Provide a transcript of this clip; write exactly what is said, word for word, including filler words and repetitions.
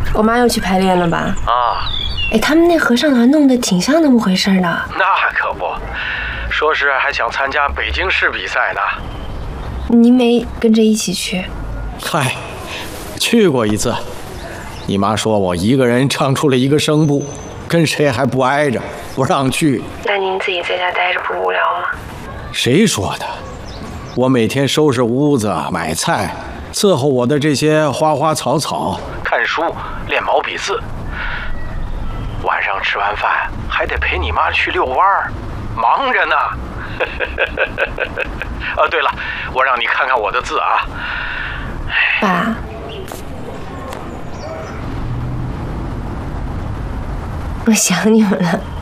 我妈又去排练了吧？ 啊， 哎，他们那合唱团弄得挺像那么回事的。 那可不，说是还想参加北京市比赛呢。 您没跟着一起去？ 嗨，去过一次。你妈说我一个人唱出了一个声部，跟谁还不挨着，不让去。 那您自己在家待着不无聊吗？ 谁说的？我每天收拾屋子、买菜，伺候我的这些花花草草， 看书、练毛笔字。晚上吃完饭还得陪你妈去遛弯儿，忙着呢。啊，对了，我让你看看我的字啊。 爸，我想你们了。